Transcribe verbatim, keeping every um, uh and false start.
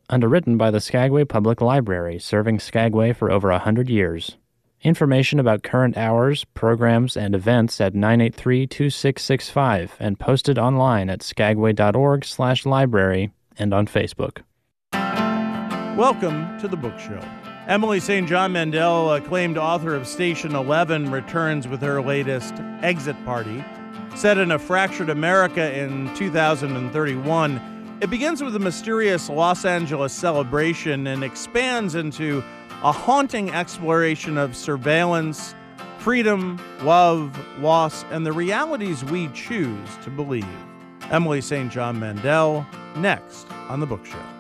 Underwritten by the Skagway Public Library, serving Skagway for over one hundred years. Information about current hours, programs, and events at nine eight three, two six six five and posted online at skagway.org slash library and on Facebook. Welcome to The Book Show. Emily Saint John Mandel, acclaimed author of Station Eleven, returns with her latest Exit Party. Set in a fractured America in two thousand thirty-one, it begins with a mysterious Los Angeles celebration and expands into a haunting exploration of surveillance, freedom, love, loss, and the realities we choose to believe. Emily Saint John Mandel, next on The Book Show.